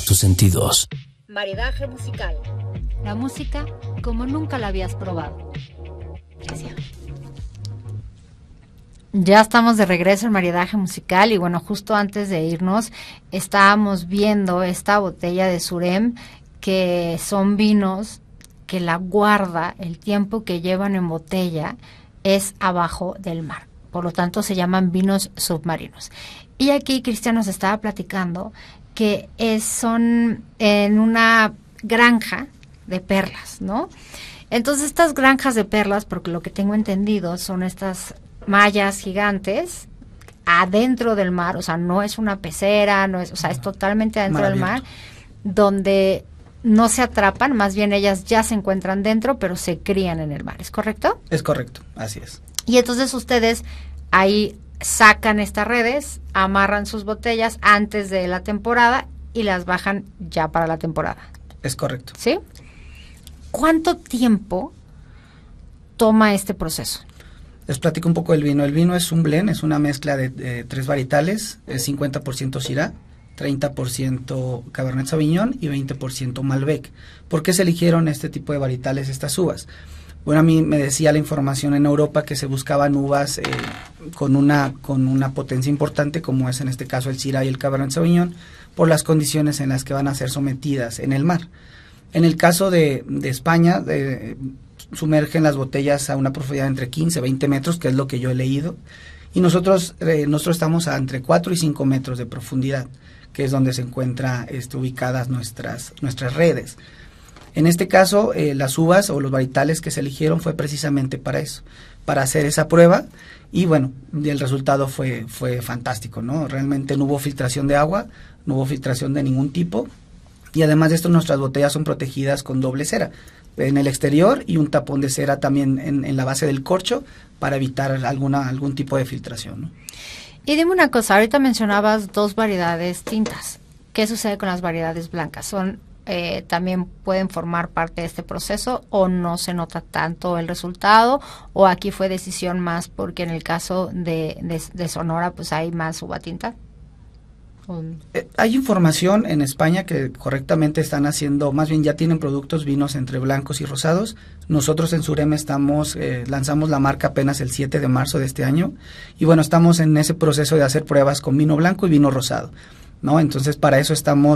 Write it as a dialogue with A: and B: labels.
A: tus sentidos.
B: Maridaje musical.
C: La música como nunca la habías probado. Gracias. Ya estamos de regreso en Maridaje Musical y bueno, justo antes de irnos estábamos viendo esta botella de Surem, que son vinos que la guarda, el tiempo que llevan en botella es abajo del mar. Por lo tanto se llaman vinos submarinos. Y aquí Cristian nos estaba platicando que son en una granja de perlas, ¿no? Entonces estas granjas de perlas, porque lo que tengo entendido son estas mallas gigantes adentro del mar, o sea, no es una pecera, no es, o sea, es totalmente adentro del mar, donde no se atrapan, más bien ellas ya se encuentran dentro, pero se crían en el mar, ¿es correcto?
D: Es correcto, así es.
C: Y entonces ustedes ahí sacan estas redes, amarran sus botellas antes de la temporada y las bajan ya para la temporada.
D: Es correcto.
C: ¿Sí? ¿Cuánto tiempo toma este proceso?
D: Les platico un poco del vino. El vino es un blend, es una mezcla de 3 varietales, es 50% Syrah, 30% Cabernet Sauvignon y 20% Malbec. ¿Por qué se eligieron este tipo de varietales, estas uvas? Bueno, a mí me decía la información en Europa que se buscaban uvas con una potencia importante, como es en este caso el Syrah y el Cabernet Sauvignon, por las condiciones en las que van a ser sometidas en el mar. En el caso de España, sumergen las botellas a una profundidad de entre 15 y 20 metros, que es lo que yo he leído, y nosotros estamos a entre 4 y 5 metros de profundidad, que es donde se encuentran ubicadas nuestras redes. En este caso, las uvas o los varietales que se eligieron fue precisamente para eso, para hacer esa prueba, y bueno, el resultado fue fantástico, ¿no? Realmente no hubo filtración de agua, no hubo filtración de ningún tipo, y además de esto nuestras botellas son protegidas con doble cera en el exterior y un tapón de cera también en la base del corcho para evitar algún tipo de filtración, ¿no?
C: Y dime una cosa, ahorita mencionabas 2 variedades tintas. ¿Qué sucede con las variedades blancas? ¿También pueden formar parte de este proceso o no se nota tanto el resultado? ¿O aquí fue decisión más porque en el caso de Sonora pues hay más uva tinta?
D: Hay información en España que correctamente están haciendo, más bien ya tienen productos vinos entre blancos y rosados. Nosotros en Surem lanzamos la marca apenas el 7 de marzo de este año y bueno, estamos en ese proceso de hacer pruebas con vino blanco y vino rosado, ¿no? Entonces para eso estamos